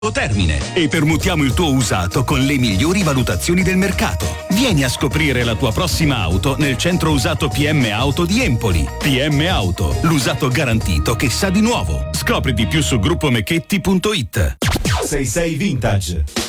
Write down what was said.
termine e permutiamo il tuo usato con le migliori valutazioni del mercato. Vieni a scoprire la tua prossima auto nel centro usato PM Auto di Empoli. PM Auto, l'usato garantito che sa di nuovo. Scopri di più su gruppomecchetti.it. 66 Vintage.